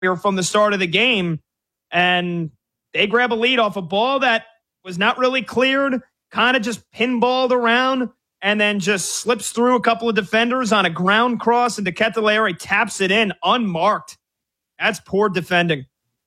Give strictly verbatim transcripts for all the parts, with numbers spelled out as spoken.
from the start of the game, and they grab a lead off a ball that was not really cleared, kind of just pinballed around, and then just slips through a couple of defenders on a ground cross, and Ketelere taps it in unmarked. That's poor defending.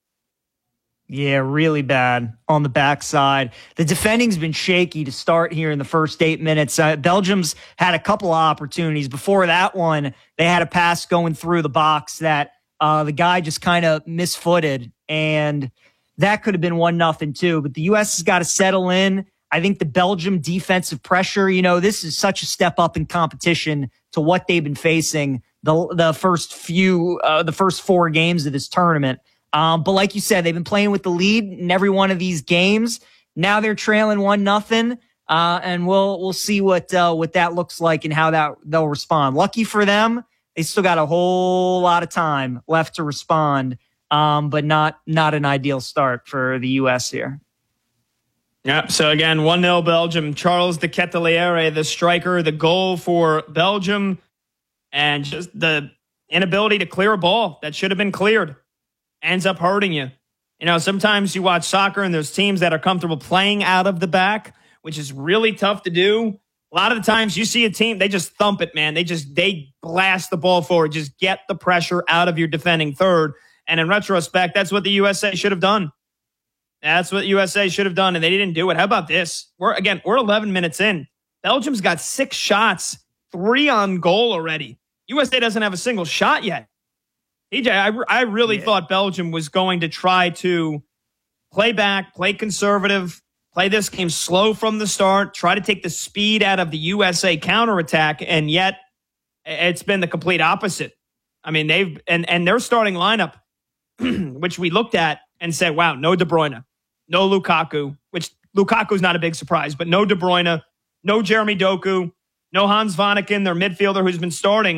Yeah, really bad on the backside. The defending's been shaky to start here in the first eight minutes. Uh, Belgium's had a couple of opportunities. Before that one, they had a pass going through the box that uh, the guy just kind of misfooted, and that could have been one nothing too. But the U S has got to settle in. I think the Belgium defensive pressure, you know, this is such a step up in competition to what they've been facing the the first few, uh, the first four games of this tournament. Um, but like you said, they've been playing with the lead in every one of these games. Now they're trailing one nothing, uh, and we'll we'll see what uh, what that looks like and how that they'll respond. Lucky for them, they still got a whole lot of time left to respond, um, but not not an ideal start for the U S here. Yep. So again, one nil Belgium. Charles de Ketelere, the striker, the goal for Belgium, and just the inability to clear a ball that should have been cleared ends up hurting you. You know, sometimes you watch soccer and there's teams that are comfortable playing out of the back, which is really tough to do. A lot of the times you see a team, they just thump it, man. They just, they blast the ball forward. Just get the pressure out of your defending third. And in retrospect, that's what the U S A should have done. That's what U S A should have done, and they didn't do it. How about this? We're again, we're eleven minutes in. Belgium's got six shots, three on goal already. U S A doesn't have a single shot yet. E J, I, I really yeah. thought Belgium was going to try to play back, play conservative, play this game slow from the start, try to take the speed out of the U S A counterattack, and yet it's been the complete opposite. I mean, they've and and their starting lineup, which we looked at and said, wow, no De Bruyne, no Lukaku, which Lukaku's not a big surprise, but no De Bruyne, no Jeremy Doku, no Hans Vanaken, their midfielder who's been starting.